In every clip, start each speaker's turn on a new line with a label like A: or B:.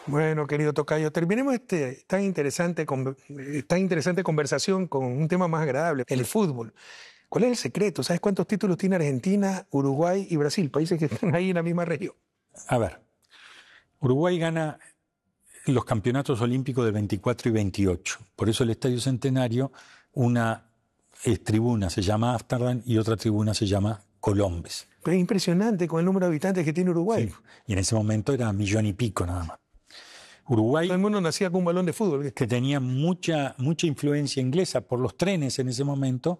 A: Bueno, querido tocayo, terminemos tan interesante conversación con un tema más agradable, el fútbol. ¿Cuál es el secreto? ¿Sabes cuántos títulos tiene Argentina, Uruguay y Brasil? Países que están ahí en la misma región.
B: A ver, Uruguay gana los campeonatos olímpicos del 24 y 28. Por eso el Estadio Centenario, una tribuna se llama Amsterdam y otra tribuna se llama Colombes.
A: Pero es impresionante con el número de habitantes que tiene Uruguay.
B: Sí, y en ese momento era 1,5 millones nada más. Uruguay,
A: todo el mundo nacía con un balón de fútbol.
B: Que tenía mucha influencia inglesa por los trenes en ese momento.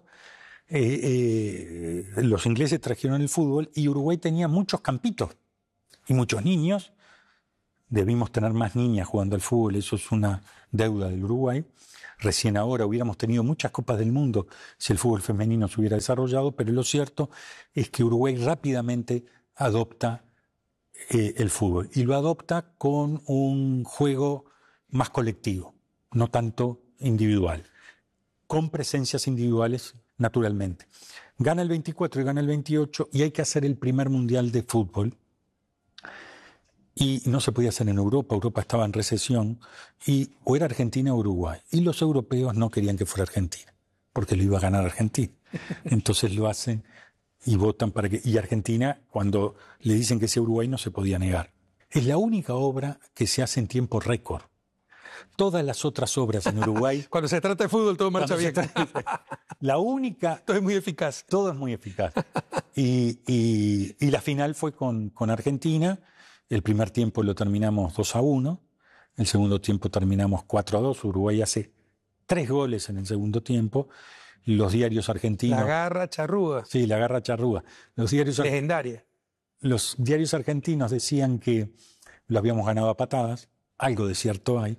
B: Los ingleses trajeron el fútbol y Uruguay tenía muchos campitos y muchos niños. Debimos tener más niñas jugando al fútbol, eso es una deuda del Uruguay. Recién ahora hubiéramos tenido muchas Copas del Mundo si el fútbol femenino se hubiera desarrollado, pero lo cierto es que Uruguay rápidamente adopta el fútbol y lo adopta con un juego más colectivo, no tanto individual, con presencias individuales naturalmente. Gana el 24 y gana el 28 y hay que hacer el primer mundial de fútbol. Y no se podía hacer en Europa estaba en recesión, y o era Argentina o Uruguay. Y los europeos no querían que fuera Argentina, porque lo iba a ganar Argentina. Entonces lo hacen y votan para que... Y Argentina, cuando le dicen que sea Uruguay, no se podía negar. Es la única obra que se hace en tiempo récord. Todas las otras obras en Uruguay...
A: Cuando se trata de fútbol todo marcha bien.
B: La única...
A: Todo es muy eficaz.
B: Todo es muy eficaz. Y la final fue con Argentina. El primer tiempo lo terminamos 2-1, el segundo tiempo terminamos 4-2, Uruguay hace 3 goles en el segundo tiempo, los diarios argentinos...
A: La garra charrúa.
B: Sí, la garra charrúa.
A: Legendaria.
B: Los diarios argentinos decían que lo habíamos ganado a patadas, algo de cierto hay.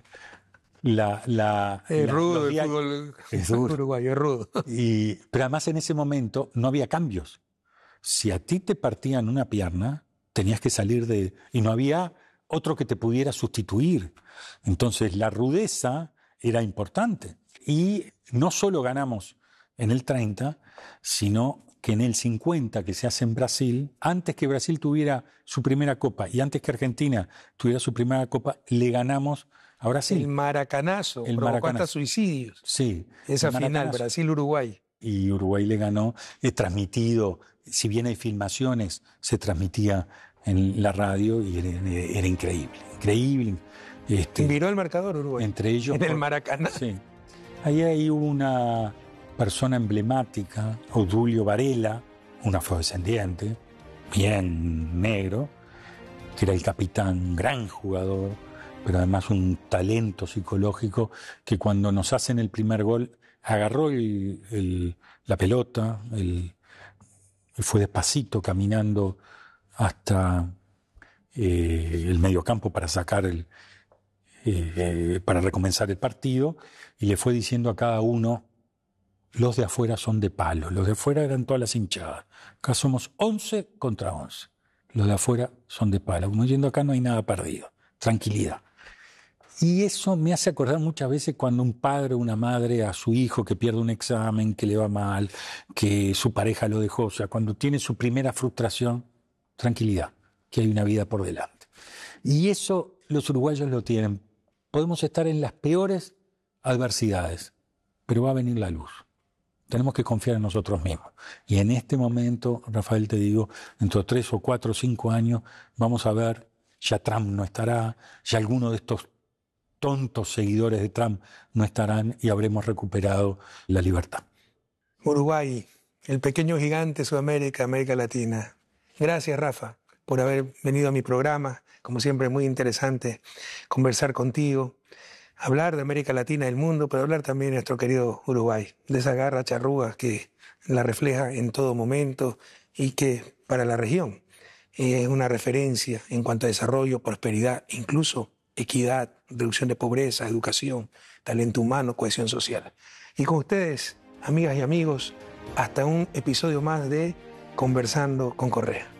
A: Es rudo el fútbol uruguayo, es rudo.
B: Pero además en ese momento no había cambios. Si a ti te partían una pierna... tenías que salir y no había otro que te pudiera sustituir. Entonces la rudeza era importante. Y no solo ganamos en el 30, sino que en el 50, que se hace en Brasil, antes que Brasil tuviera su primera copa y antes que Argentina tuviera su primera copa, le ganamos a Brasil.
A: El maracanazo, provocó hasta suicidios.
B: Sí.
A: Esa final, Brasil-Uruguay.
B: Y Uruguay le ganó, transmitido, si bien hay filmaciones, se transmitía en la radio y era increíble.
A: Miró el marcador Uruguay.
B: Entre ellos.
A: En el Maracaná.
B: Sí. Ahí hubo una persona emblemática, Odulio Varela, un afrodescendiente, bien negro, que era el capitán, un gran jugador, pero además un talento psicológico, que cuando nos hacen el primer gol, agarró la pelota, y fue despacito caminando hasta el mediocampo para sacar para recomenzar el partido, y le fue diciendo a cada uno: los de afuera son de palo, los de afuera eran todas las hinchadas, acá somos 11 contra 11, los de afuera son de palo, como diciendo acá no hay nada perdido, tranquilidad. Y eso me hace acordar muchas veces cuando un padre o una madre a su hijo que pierde un examen, que le va mal, que su pareja lo dejó, o sea, cuando tiene su primera frustración, tranquilidad, que hay una vida por delante. Y eso los uruguayos lo tienen. Podemos estar en las peores adversidades, pero va a venir la luz. Tenemos que confiar en nosotros mismos. Y en este momento, Rafael, te digo, dentro de 3 o 4 o 5 años, vamos a ver, ya Trump no estará, ya alguno de estos tontos seguidores de Trump no estarán y habremos recuperado la libertad.
A: Uruguay, el pequeño gigante de Sudamérica, América Latina. Gracias, Rafa, por haber venido a mi programa. Como siempre, muy interesante conversar contigo, hablar de América Latina, del mundo, pero hablar también de nuestro querido Uruguay, de esa garra charrúa que la refleja en todo momento y que para la región es una referencia en cuanto a desarrollo, prosperidad, incluso equidad, reducción de pobreza, educación, talento humano, cohesión social. Y con ustedes, amigas y amigos, hasta un episodio más de Conversando con Correa.